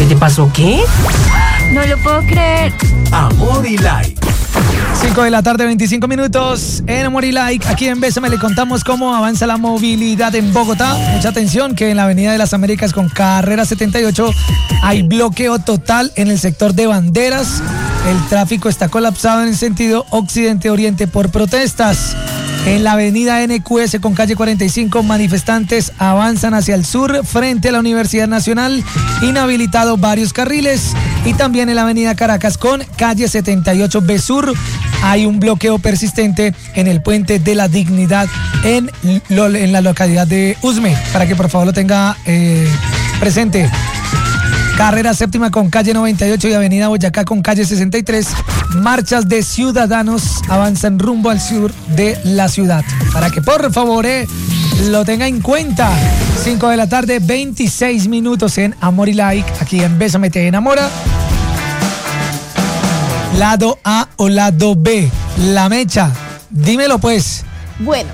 te pasó qué? No lo puedo creer. Amor y Like. 5 de la tarde, 25 minutos en Amor y Like. Aquí en Bésame le contamos cómo avanza la movilidad en Bogotá. Mucha atención que en la Avenida de las Américas con carrera 78 hay bloqueo total en el sector de Banderas. El tráfico está colapsado en el sentido occidente-oriente por protestas. En la avenida NQS con calle 45, manifestantes avanzan hacia el sur frente a la Universidad Nacional, inhabilitado varios carriles. Y también en la avenida Caracas con calle 78B Sur hay un bloqueo persistente en el puente de la Dignidad en la localidad de Usme, para que por favor lo tenga presente. Carrera séptima con calle 98 y avenida Boyacá con calle 63. Marchas de ciudadanos avanzan rumbo al sur de la ciudad. Para que por favor lo tenga en cuenta. 5 de la tarde, 26 minutos en Amor y Like. Aquí en Bésame te enamora. Lado A o lado B. La mecha. Dímelo pues. Bueno,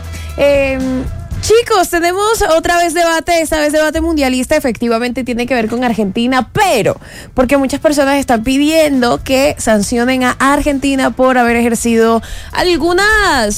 chicos, tenemos otra vez debate, esta vez debate mundialista, efectivamente tiene que ver con Argentina, pero porque muchas personas están pidiendo que sancionen a Argentina por haber ejercido algunas,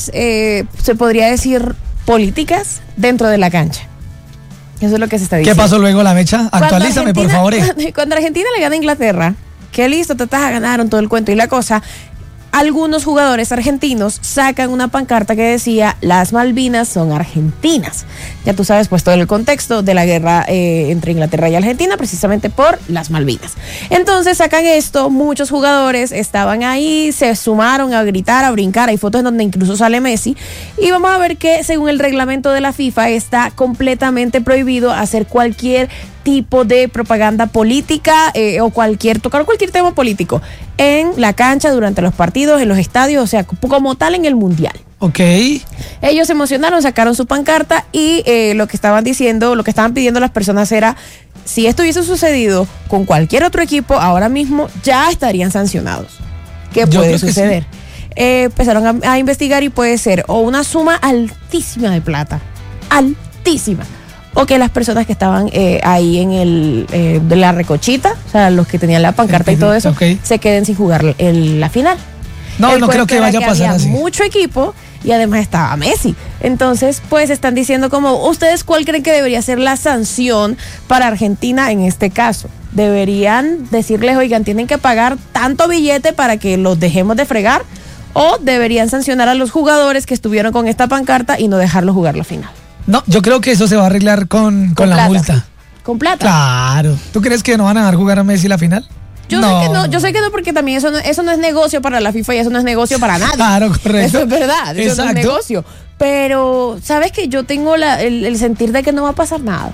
se podría decir, políticas dentro de la cancha. Eso es lo que se está diciendo. ¿Qué pasó luego, la mecha? Actualízame, por favor. Cuando Argentina le gana a Inglaterra, que listo, ganaron todo el cuento y la cosa. Algunos jugadores argentinos sacan una pancarta que decía las Malvinas son argentinas. Ya tú sabes pues todo el contexto de la guerra entre Inglaterra y Argentina, precisamente por las Malvinas. Entonces sacan esto, muchos jugadores estaban ahí, se sumaron a gritar, a brincar, hay fotos en donde incluso sale Messi, y vamos a ver que según el reglamento de la FIFA está completamente prohibido hacer cualquier tipo de propaganda política o tocar cualquier tema político en la cancha, durante los partidos, en los estadios, o sea, como tal en el Mundial. Ok. Ellos se emocionaron, sacaron su pancarta y lo que estaban diciendo, lo que estaban pidiendo las personas era, si esto hubiese sucedido con cualquier otro equipo, ahora mismo ya estarían sancionados. ¿Qué puede suceder? Sí. Empezaron a investigar y puede ser o una suma altísima de plata, altísima, o que las personas que estaban ahí en de la recochita, o sea, los que tenían la pancarta y todo eso, se queden sin jugar la final. No creo que vaya a pasar así. Mucho equipo y además estaba Messi. Entonces, pues están diciendo como, ¿ustedes cuál creen que debería ser la sanción para Argentina en este caso? ¿Deberían decirles, oigan, tienen que pagar tanto billete para que los dejemos de fregar? ¿O deberían sancionar a los jugadores que estuvieron con esta pancarta y no dejarlos jugar la final? No, yo creo que eso se va a arreglar con la multa. ¿Con plata? Claro. ¿Tú crees que no van a dejar jugar a Messi la final? Yo sé que no, porque también eso no es negocio para la FIFA y eso no es negocio para nadie. Claro, correcto. Eso es verdad, eso no es negocio. Pero, ¿sabes qué? Yo tengo el sentir de que no va a pasar nada.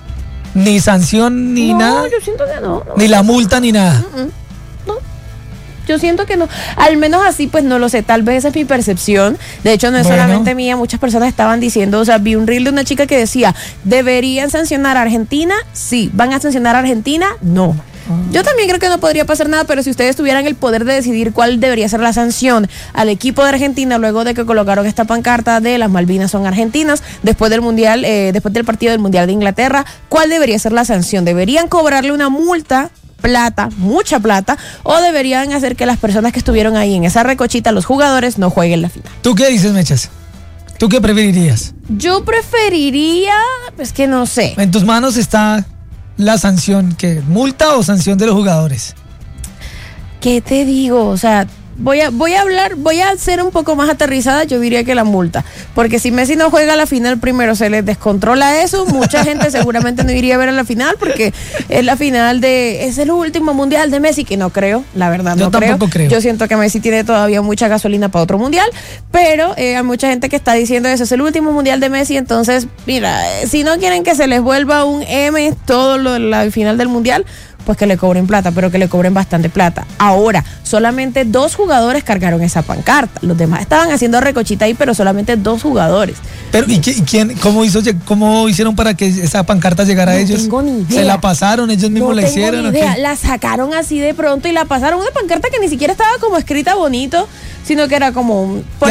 Ni sanción, ni nada. No, yo siento que no. Ni la multa, ni nada. No. Yo siento que no, al menos así pues no lo sé, tal vez esa es mi percepción, de hecho no es solamente mía, muchas personas estaban diciendo, o sea, vi un reel de una chica que decía, ¿deberían sancionar a Argentina? Sí. ¿Van a sancionar a Argentina? No. Yo también creo que no podría pasar nada, pero si ustedes tuvieran el poder de decidir cuál debería ser la sanción al equipo de Argentina luego de que colocaron esta pancarta de las Malvinas son argentinas, después del mundial, después del partido del Mundial de Inglaterra, ¿cuál debería ser la sanción? ¿Deberían cobrarle una multa? Plata, mucha plata, o deberían hacer que las personas que estuvieron ahí en esa recochita, los jugadores, no jueguen la final? ¿Tú qué dices, Mechas? ¿Tú qué preferirías? Yo preferiría, pues que no sé. En tus manos está la sanción, ¿qué? ¿Multa o sanción de los jugadores? ¿Qué te digo? O sea, voy a ser un poco más aterrizada, yo diría que la multa, porque si Messi no juega la final primero, se les descontrola eso, mucha gente seguramente no iría a ver a la final, porque es la final es el último mundial de Messi, que no creo, la verdad no creo. Yo tampoco creo. Yo siento que Messi tiene todavía mucha gasolina para otro mundial, pero hay mucha gente que está diciendo eso, es el último mundial de Messi, entonces, mira, si no quieren que se les vuelva un M todo la final del mundial, pues que le cobren plata, pero que le cobren bastante plata. Ahora, solamente 2 jugadores cargaron esa pancarta. Los demás estaban haciendo recochita ahí, pero solamente 2 jugadores. Pero, ¿y quién, cómo hicieron para que esa pancarta llegara a ellos? No tengo ni idea. ¿Se la pasaron? ¿Ellos mismos la hicieron? No tengo ni idea. La sacaron así de pronto y la pasaron. Una pancarta que ni siquiera estaba como escrita bonito, sino que era como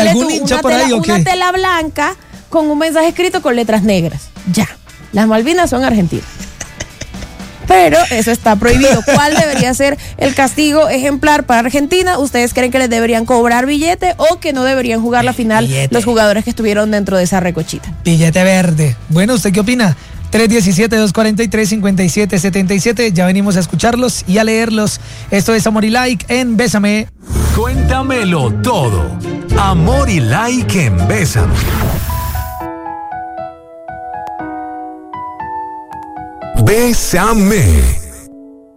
una tela blanca con un mensaje escrito con letras negras. Ya. Las Malvinas son argentinas. pero eso está prohibido. ¿Cuál debería ser el castigo ejemplar para Argentina? ¿Ustedes creen que les deberían cobrar billete o que no deberían jugar la final los jugadores que estuvieron dentro de esa recochita? Billete verde. Bueno, ¿usted qué opina? 317-243-5777. Ya venimos a escucharlos y a leerlos. Esto es Amor y Like en Bésame. Cuéntamelo todo. Amor y Like en Bésame. Bésame.